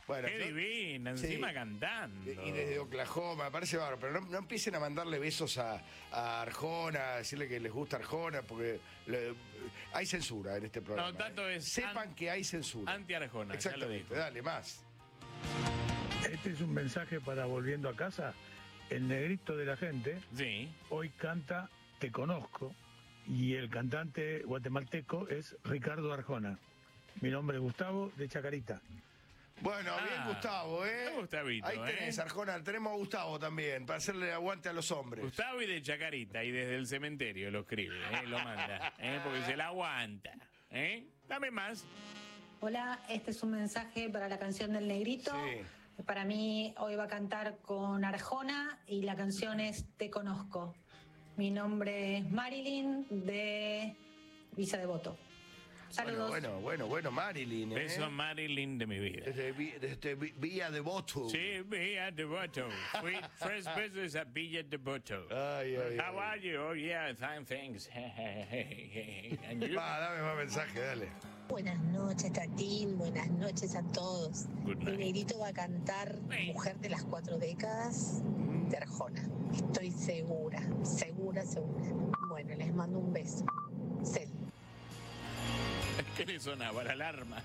Bueno, Qué divina, encima cantando. Y desde Oklahoma, me parece bárbaro. Pero no empiecen a mandarle besos a Arjona, a decirle que les gusta Arjona, porque hay censura en este programa. No, tanto es Sepan que hay censura. Anti-Arjona. Exactamente, dale, más. Este es un mensaje para Volviendo a Casa. El negrito de la gente Sí. hoy canta Te Conozco y el cantante guatemalteco es Ricardo Arjona. Mi nombre es Gustavo de Chacarita. Bueno, bien Gustavo, Gustavito, ahí tenés, Arjona, tenemos a Gustavo también, para hacerle aguante a los hombres. Gustavo y de Chacarita, y desde el cementerio lo escribe, lo manda, porque se la aguanta. Dame más. Hola, este es un mensaje para la canción del Negrito. Sí. Para mí hoy va a cantar con Arjona y la canción es Te Conozco. Mi nombre es Marilyn de Villa Devoto. Saludos. Bueno, Marilyn. Beso Marilyn de mi vida. Desde Villa Devoto. Sí, Villa Devoto. Fui 3 veces a Villa Devoto. Ay. How are you? Oh, yeah, fine, thanks. And you? Va, dame más mensaje, dale. Buenas noches, Tatín. Buenas noches a todos. Good night. El Negrito va a cantar Mujer de las 4 décadas de Arjona. Estoy segura. Bueno, les mando un beso. Cel. ¿Qué le sonaba? La alarma.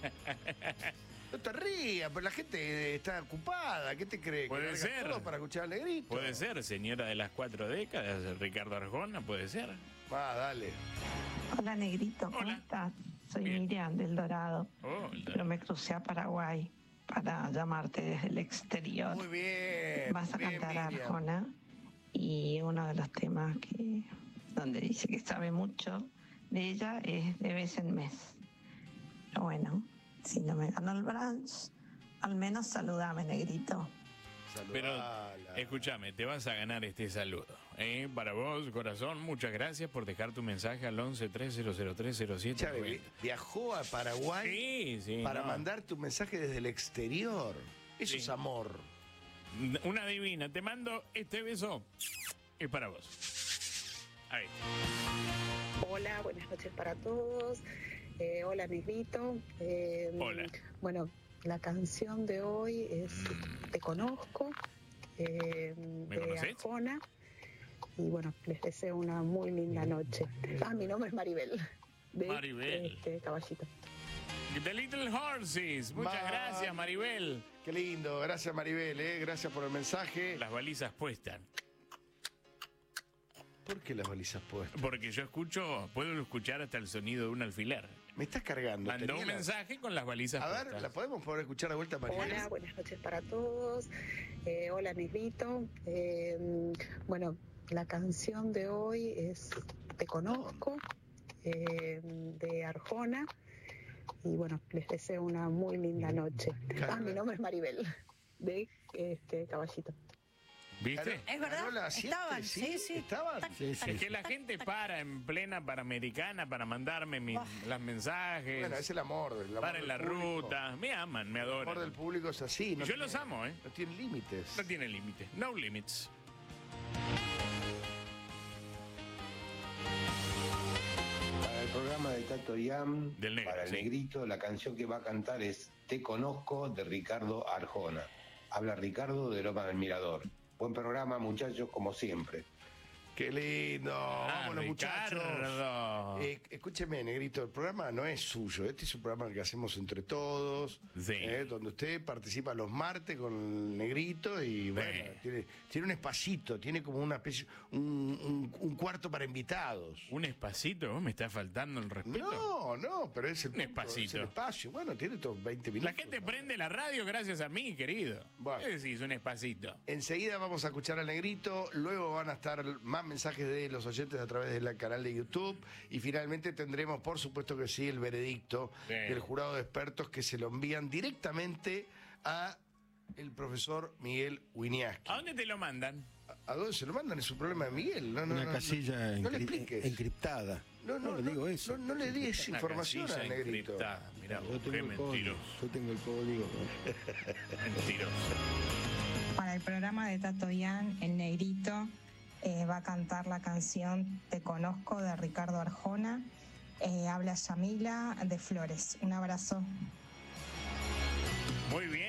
No te rías, pero la gente está ocupada. ¿Qué te crees? Puede ¿Que largas ser. todo para escuchar al Negrito? Puede ser, señora de las 4 décadas, Ricardo Arjona, puede ser. Va, dale. Hola Negrito, ¿cómo estás? Soy Bien. Miriam del Dorado, Oh, pero me crucé a Paraguay para llamarte desde el exterior. Muy bien. Vas a bien, cantar Miriam. Arjona y uno de los temas donde dice que sabe mucho de ella es de vez en mes. Pero bueno, si no me gano el brunch, al menos saludame, Negrito. Pero Saludala. escúchame, te vas a ganar este saludo. Para vos, corazón, muchas gracias por dejar tu mensaje al 11 3003 07. Chávez, viajó a Paraguay Sí, para no. mandar tu mensaje desde el exterior. Eso Sí. es amor. Una divina, te mando este beso. Es para vos. Ahí. Hola, buenas noches para todos. Hola, Negrito. Hola. Bueno, la canción de hoy es Te Conozco, de conocés? Arjona. Y bueno, les deseo una muy linda noche. Mi nombre es Maribel, de Maribel. Caballito. The Little Horses. Muchas gracias, Maribel. Qué lindo. Gracias, Maribel. Gracias por el mensaje. Las balizas puestas. ¿Por qué las balizas puestas? Porque yo puedo escuchar hasta el sonido de un alfiler. Me estás cargando. Mandó un Tenía la- mensaje con las balizas A puestas. ver, ¿la podemos poder escuchar de vuelta, Maribel? Hola, buenas noches para todos. Hola, Negrito. Bueno, la canción de hoy es Te Conozco, de Arjona. Y bueno, les deseo una muy linda noche. Mi nombre es Maribel, de Caballito. ¿Viste? Es verdad, Carola, ¿siete? estaban, sí. ¿Estaban? Es que la gente para en plena Panamericana para mandarme los mensajes. Bueno, es el amor. El amor para en del la público. ruta. Me aman, me El amor del adoran. público es así. Y yo los amo, ¿eh? No tiene límites. No tiene límite. No limits. Para el programa de Tato Yam, Del negro, para el sí. Negrito, la canción que va a cantar es Te Conozco, de Ricardo Arjona. Habla Ricardo de Loma del Mirador. Buen programa, muchachos, como siempre. Qué lindo. Vámonos, Ricardo. muchachos. Escúcheme, Negrito, el programa no es suyo. Este es un programa que hacemos entre todos. Sí. Donde usted participa los martes con el Negrito y bueno, tiene un espacito, tiene como una especie, un cuarto para invitados. ¿Un espacito? ¿Vos me está faltando el respeto? No, pero es el Un punto, espacito. es el espacio. Bueno, tiene todos 20 La minutos. gente ¿no? prende la radio gracias a mí, querido. Bueno. ¿Qué decís? Un espacito. Enseguida vamos a escuchar al Negrito, luego van a estar más mensajes de los oyentes a través del canal de YouTube y finalmente tendremos, por supuesto que sí, el veredicto del jurado de expertos que se lo envían directamente a el profesor Miguel Winiaski. ¿A dónde te lo mandan? ¿A dónde se lo mandan? Es un problema de Miguel. Una casilla no le expliques. encriptada. No le digo eso. No le des Una información casilla al Negrito. encriptada. Mirá, Yo vos, tengo qué el código. mentiroso. Yo tengo el código. Mentiroso. Para el programa de Tato Ian, el Negrito va a cantar la canción Te Conozco de Ricardo Arjona. Habla Yamila de Flores. Un abrazo. Muy bien.